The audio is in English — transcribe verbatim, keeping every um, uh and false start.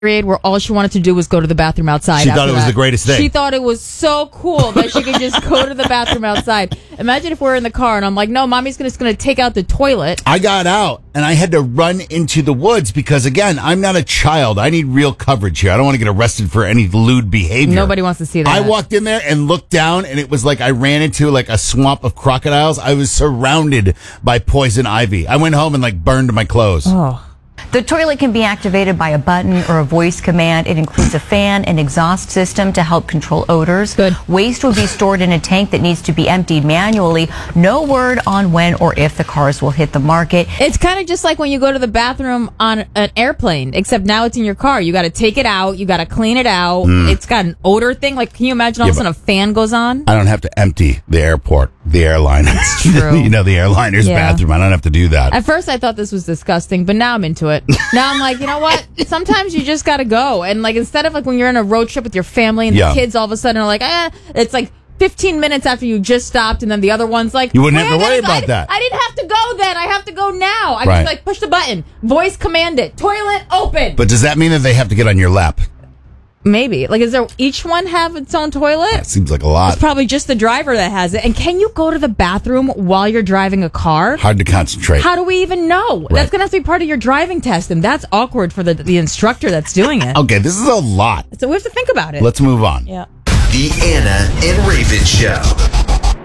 period where all she wanted to do was go to the bathroom outside. She thought it was that. the greatest thing. She thought it was so cool that she could just go to the bathroom outside. Imagine if we're in the car and I'm like, no, mommy's just going to take out the toilet. I got out and I had to run into the woods because, again, I'm not a child. I need real coverage here. I don't want to get arrested for any lewd behavior. Nobody wants to see that. I walked in there and looked down, and it was like I ran into like a swamp of crocodiles. I was surrounded by poison ivy. I went home and like burned my clothes. Oh. The toilet can be activated by a button or a voice command. It includes a fan and exhaust system to help control odors. Good. Waste will be stored in a tank that needs to be emptied manually. No word on when or if the cars will hit the market. It's kind of just like when you go to the bathroom on an airplane, except now it's in your car. You got to take it out. You got to clean it out. Mm. It's got an odor thing. Like, can you imagine all yeah, of a sudden a fan goes on? I don't have to empty the airport, the airline. That's true. You know, the airliner's yeah. bathroom. I don't have to do that. At first, I thought this was disgusting, but now I'm into it. Now I'm like, you know what? Sometimes you just got to go. And like, instead of like when you're in a road trip with your family and yeah. the kids all of a sudden are like, eh, it's like fifteen minutes after you just stopped, and then the other one's like, you wouldn't have to worry about I, that. I didn't have to go then. I have to go now. I right. just like push the button, voice command it, toilet open. But does that mean that they have to get on your lap? Maybe. Like, is there each one have its own toilet? That seems like a lot. It's probably just the driver that has it. And can you go to the bathroom while you're driving a car? Hard to concentrate. How do we even know? Right. That's going to have to be part of your driving test, and that's awkward for the the instructor that's doing it. Okay, this is a lot. So we have to think about it. Let's move on. Yeah. The Anna and Raven Show.